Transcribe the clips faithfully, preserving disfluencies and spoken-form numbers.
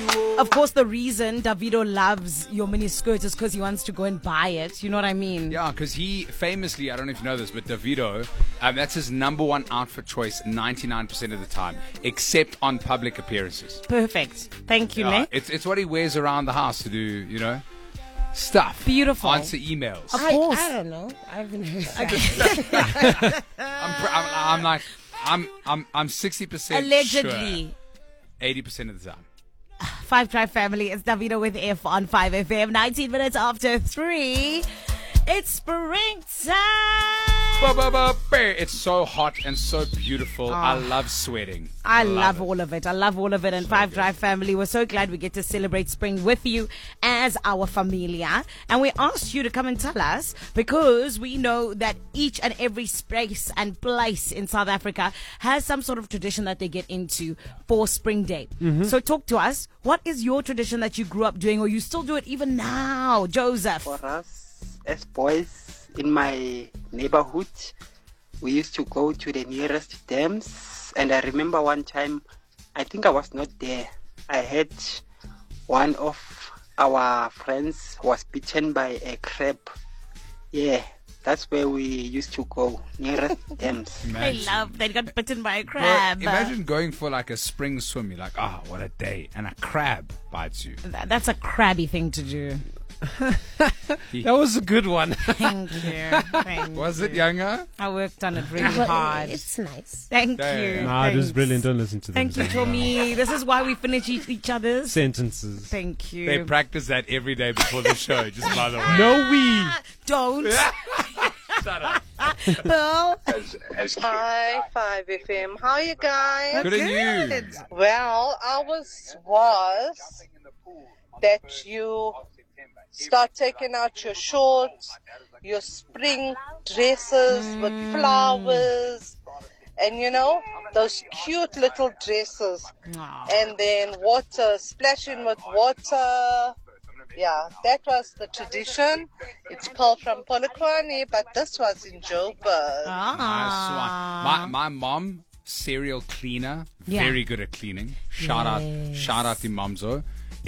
Of course, the reason Davido loves your mini skirt is because he wants to go and buy it. You know what I mean? Yeah, because he famously, I don't know if you know this, but Davido, um, that's his number one outfit choice ninety-nine percent of the time, except on public appearances. Perfect. Thank you, Yeah, Nick. it's it's what he wears around the house to do, you know, stuff. Beautiful. Answer emails. Of I, course. I don't know. I haven't heard that. I'm, pr- I'm, I'm like, I'm I'm I'm sixty percent Allegedly. sure, eighty percent of the time. Five Drive Family. It's Davido with F on five F M. nineteen minutes after three. It's springtime. Ba, ba, ba, ba. It's so hot and so beautiful. I love sweating. I love it. all of it. I love all of it. And So Five good. Drive Family, we're so glad we get to celebrate spring with you as our familia. And we asked you to come and tell us because we know that each and every space and place in South Africa has some sort of tradition that they get into for Spring Day. So talk to us. What is your tradition that you grew up doing or you still do it even now, Joseph? For us as boys in my neighborhood, we used to go to the nearest dams. And I remember one time, I think I was not there. I had one of our friends was bitten by a crab. Yeah, that's where we used to go, nearest dams. I Imagine. love they got bitten by a Bro, crab. imagine going for like a spring swim. You're like, oh, what a day. And a crab bites you. That- That's a crabby thing to do. That was a good one. Thank you. Thank Was you. it younger? I worked on it really Well, hard. it's nice. Thank Yeah. you. Nah, it was Thanks. brilliant. Don't listen to them. Thank you, Tommy. This is why we finish each, each other's. Sentences. Thank you. They practice that every day before the show, just by the way. No, we. Don't. Shut up. Bill. Hi, five F M. How are you guys? Good on you. Well, ours was that you start taking out your shorts, your spring dresses with flowers, and you know, those cute little dresses. Aw. And then water, splashing with water. Yeah, that was the tradition. It's Pearl from Polokwane, but this was in Joburg. Nice one. My, my mom, serial cleaner, Yeah. very good at cleaning. Shout out, shout out to Momzo.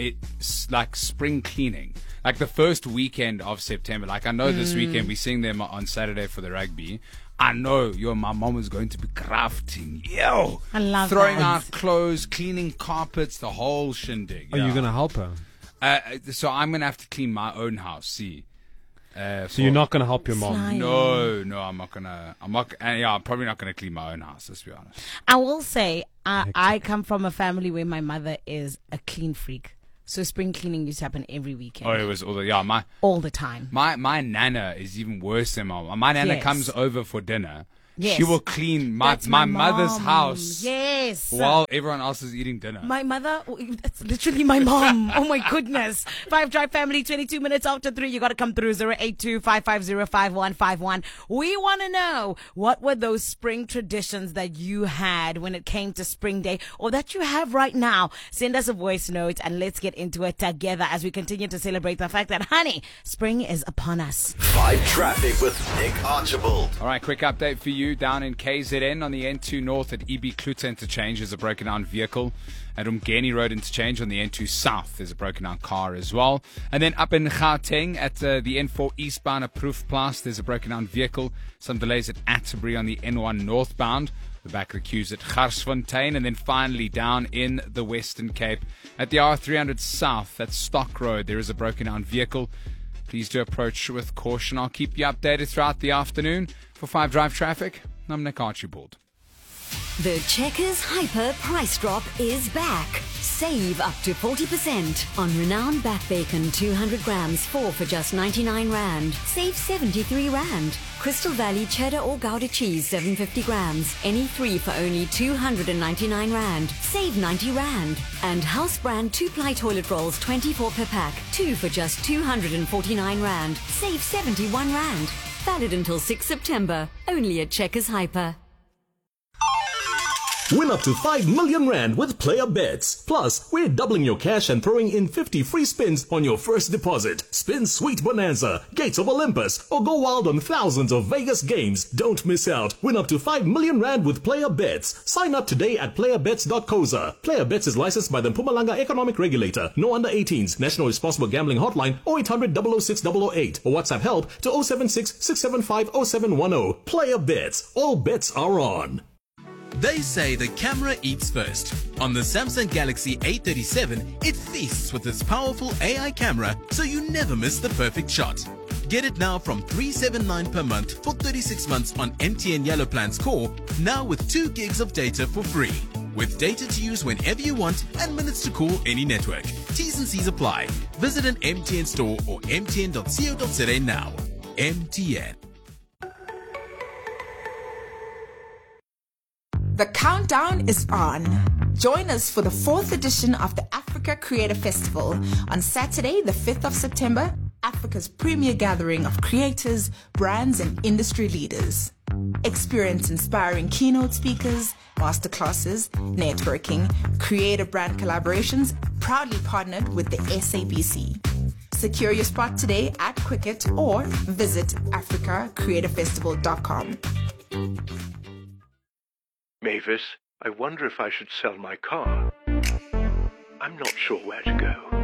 It's like spring cleaning. Like the first weekend of September. Like I know this weekend we're seeing them on Saturday for the rugby. I know, yo, my mom is going to be crafting. Yo, I love throwing that. out clothes, cleaning carpets, the whole shindig. Are yeah. you going to help her? Uh, so I'm gonna have to clean my own house. See. Uh, So you're not going to help your mom? Slime. No, no, I'm not gonna. I'm not. Uh, yeah, I'm probably not gonna clean my own house. Let's be honest. I will say, uh, I come from a family where my mother is a clean freak. So spring cleaning used to happen every weekend. Oh, it was all the yeah. My All the time. my my nana is even worse than my mom. My nana Yes. comes over for dinner. Yes. She will clean my That's my, my mother's mom. house Yes. while everyone else is eating dinner. My mother, that's literally my mom. Oh my goodness. Five Drive Family, twenty-two minutes after three. You got to come through zero eight two, five five zero, five one five one. We want to know what were those spring traditions that you had when it came to Spring Day or that you have right now. Send us a voice note and let's get into it together as we continue to celebrate the fact that, honey, spring is upon us. Five Traffic with Nick Archibald. All right, quick update for you down in K Z N on the N two North at E B Klute Interchange. There's a broken down vehicle. At Umgeni Road Interchange on the N two South, there's a broken down car as well. And then up in Gauteng at uh, the N four eastbound at Proefplaas, there's a broken down vehicle. Some delays at Atterbury on the N one northbound. The back of the queues at Garsfontein. And then finally down in the Western Cape at the R three hundred South at Stock Road, there is a broken down vehicle. Please do approach with caution. I'll keep you updated throughout the afternoon. For five Drive Traffic, I'm Nick Archibald. The Checkers Hyper price drop is back. Save up to forty percent on renowned back bacon two hundred grams, four for just ninety-nine rand. Save seventy-three rand. Crystal Valley cheddar or Gouda cheese seven hundred fifty grams, any three for only two hundred ninety-nine rand. Save ninety rand. And House brand two ply toilet rolls twenty-four per pack, two for just two hundred forty-nine rand. Save seventy-one rand. Valid until sixth September. Only at Checkers Hyper. Win up to five million rand with Player Bets. Plus, we're doubling your cash and throwing in fifty free spins on your first deposit. Spin Sweet Bonanza, Gates of Olympus, or go wild on thousands of Vegas games. Don't miss out. Win up to five million rand with Player Bets. Sign up today at player bets dot co za. Player Bets is licensed by the Mpumalanga Economic Regulator. No under eighteens. National Responsible Gambling Hotline oh eight hundred, double oh six, double oh eight or WhatsApp help to oh seven six, six seven five, oh seven one oh. Player Bets. All bets are on. They say the camera eats first. On the Samsung Galaxy A thirty-seven, it feasts with its powerful A I camera, so you never miss the perfect shot. Get it now from three seventy-nine per month for thirty-six months on M T N Yellow Plans Core, now with two gigs of data for free. With data to use whenever you want and minutes to call any network. T's and C's apply. Visit an M T N store or m t n dot co dot za now. M T N. The countdown is on. Join us for the fourth edition of the Africa Creator Festival on Saturday, the fifth of September, Africa's premier gathering of creators, brands, and industry leaders. Experience inspiring keynote speakers, masterclasses, networking, creator brand collaborations, proudly partnered with the S A B C. Secure your spot today at Quicket or visit africa creator festival dot com. Mavis, I wonder if I should sell my car. I'm not sure where to go.